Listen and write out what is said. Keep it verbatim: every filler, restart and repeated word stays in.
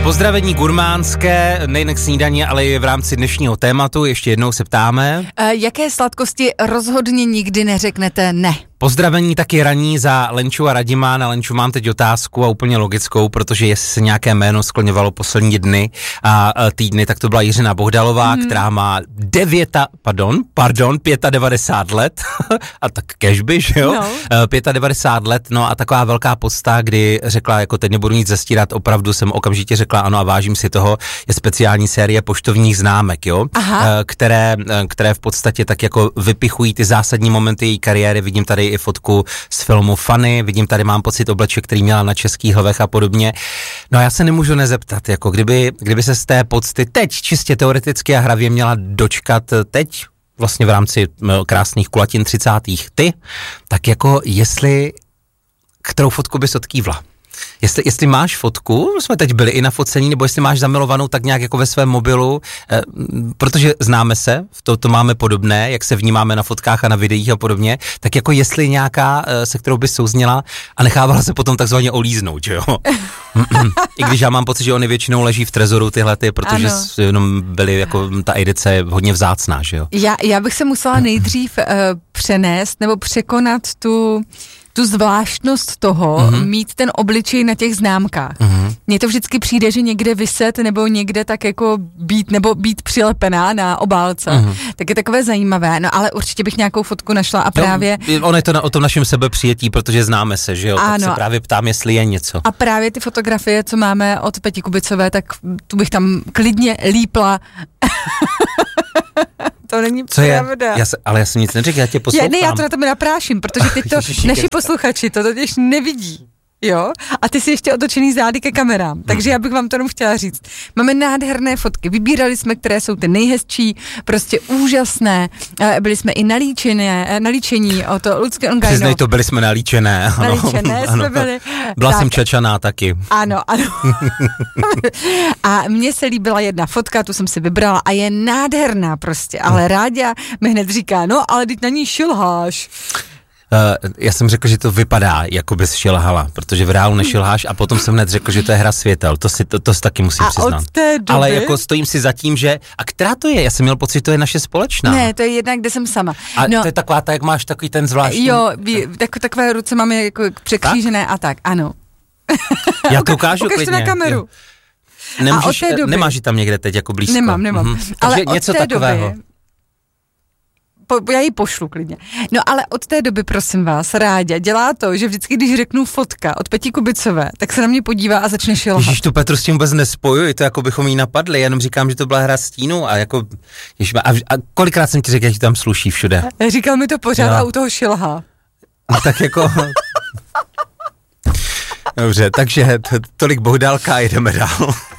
Pozdravení gurmánské, nejen k snídani, ale i v rámci dnešního tématu. Ještě jednou se ptáme. E, jaké sladkosti rozhodně nikdy neřeknete ne? Pozdravení taky raní za Lenču a Radima. Na Lenču mám teď otázku a úplně logickou, protože jestli se nějaké jméno skloňovalo poslední dny a týdny, tak to byla Jiřina Bohdalová, mm. která má devěta, pardon, pardon, devadesát pět let a tak kežby, že jo? No. devadesát pět let, no a taková velká podsta, kdy řekla, jako teď nebudu nic zastírat, opravdu jsem okamžitě řekla ano a vážím si toho, je speciální série poštovních známek, jo? Aha. Které, které v podstatě tak jako vypichují ty zásadní momenty její kariéry. Vidím tady i fotku z filmu Funny, vidím tady, mám pocit, obleček, který měla na českých hlavech a podobně. No a já se nemůžu nezeptat, jako kdyby, kdyby se z té pocty teď čistě teoreticky a hravě měla dočkat teď, vlastně v rámci krásných kulatin třicátých ty, tak jako jestli, kterou fotku bys odkývla? Jestli, jestli máš fotku, jsme teď byli i na focení, nebo jestli máš zamilovanou tak nějak jako ve svém mobilu, eh, protože známe se, to, to máme podobné, jak se vnímáme na fotkách a na videích a podobně, tak jako jestli nějaká, eh, se kterou bys souzněla a nechávala se potom takzvaně olíznout, že jo? I když já mám pocit, že oni většinou leží v trezoru tyhle ty, protože jenom byly jako ta edice je hodně vzácná, že jo? Já, já bych se musela nejdřív uh, přenést nebo překonat tu tu zvláštnost toho, mm-hmm. mít ten obličej na těch známkách. Mm-hmm. Mně to vždycky přijde, že někde viset nebo někde tak jako být, nebo být přilepená na obálce. Mm-hmm. Tak je takové zajímavé, no ale určitě bych nějakou fotku našla a právě... No, ono je to na, o tom našem sebepřijetí, protože známe se, že jo? Ano. Tak se právě ptám, jestli je něco. A právě ty fotografie, co máme od Peti Kubicové, tak tu bych tam klidně lípla. To není co pravda. Je? Já se, ale já jsem nic neřekl, já tě poslouchám. Já, ne, já to na tebe napráším, protože teď to naši posluchači to totiž nevidí. Jo? A ty jsi ještě otočený zády ke kamerám, takže já bych vám to jenom chtěla říct. Máme nádherné fotky, vybírali jsme, které jsou ty nejhezčí, prostě úžasné, byli jsme i nalíčené, nalíčení o to Lucky Ongajno. Přiznej to, byli jsme nalíčené. Ano. Nalíčené ano. jsme byli. Byla tak. Jsem čačaná taky. Ano, ano. A mně se líbila jedna fotka, tu jsem si vybrala a je nádherná prostě, ale Ráďa mi hned říká, no ale teď na ní šilháš. Uh, já jsem řekl, že to vypadá, jako bys šilhala, protože v reálu nešilháš a potom jsem hned řekl, že to je hra světel, to si, to, to si taky musím a přiznat. Od té doby... Ale jako stojím si za tím, že, a která to je? Já jsem měl pocit, že to je naše společná. Ne, to je jedna, kde jsem sama. A no, to je taková, tak jak máš takový ten zvláštní... Jo, tak, takové ruce máme jako překřížené tak? a tak, ano. Já to ukážu Ukaž klidně. to na kameru. Nemůžeš, a od té doby... Nemáš ji tam někde teď jako blízko? Nemám, nemám. Mhm. Ale takže od něco té takového. Doby... Po, já ji pošlu klidně. No ale od té doby, prosím vás, Ráďa dělá to, že vždycky, když řeknu fotka od Peti Kubicové, tak se na mě podívá a začne šilhat. Ježíš, tu Petru s tím vůbec nespojuji, to jako bychom jí napadli, jenom říkám, že to byla hra stínu a jako, ježiš, a, a kolikrát jsem ti řekl, že ti tam sluší všude. Říkal mi to pořád no. A u toho šilhá. No tak jako... Dobře, takže t- tolik Bohdálka a jdeme dál.